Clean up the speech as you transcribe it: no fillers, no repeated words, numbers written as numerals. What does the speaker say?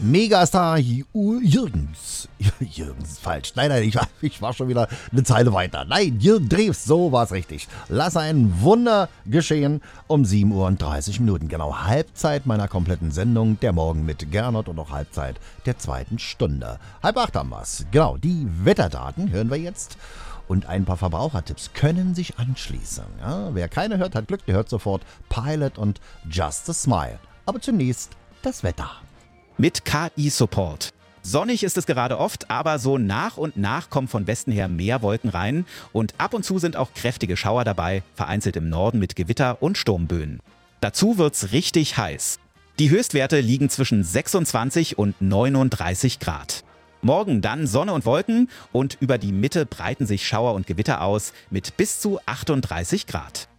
Megastar Jürgens. Jürgens, falsch. Nein, ich war schon wieder eine Zeile weiter. Nein, Jürgen Drews, so war es richtig. Lass ein Wunder geschehen um 7:30 Uhr. Genau Halbzeit meiner kompletten Sendung. Der Morgen mit Gernot und auch Halbzeit der zweiten Stunde. 7:30 haben wir's. Genau, die Wetterdaten hören wir jetzt. Und ein paar Verbrauchertipps können sich anschließen. Ja, wer keine hört, hat Glück. Der hört sofort Pilot und Just a Smile. Aber zunächst das Wetter. Mit KI-Support. Sonnig ist es gerade oft, aber so nach und nach kommen von Westen her mehr Wolken rein und ab und zu sind auch kräftige Schauer dabei, vereinzelt im Norden mit Gewitter und Sturmböen. Dazu wird's richtig heiß. Die Höchstwerte liegen zwischen 26 und 39 Grad. Morgen dann Sonne und Wolken und über die Mitte breiten sich Schauer und Gewitter aus mit bis zu 38 Grad.